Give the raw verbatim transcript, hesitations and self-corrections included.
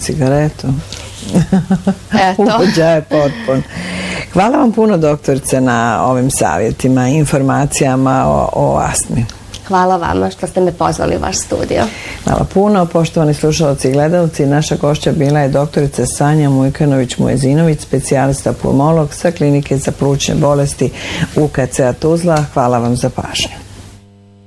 cigaretu. Eto. Ugođaj je potpun. Hvala vam puno, doktorice, na ovim savjetima i informacijama o, o astmi. Hvala vama što ste me pozvali u vaš studio. Hvala puno, poštovani slušalci i gledalci. Naša gošća bila je doktorica Sanja Mujkanović-Muezinović, specijalista pulmolog sa klinike za plućne bolesti U K C-a Tuzla. Hvala vam za pažnju.